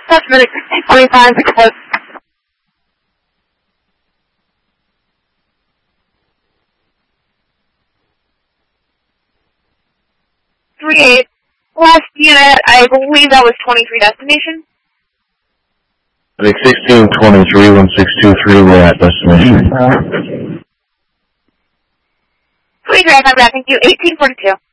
That's really 25 because 38. Last unit, I believe that was 23 destination. I think 1623, 1623, we're at destination. 23, I got that, thank you. 1842.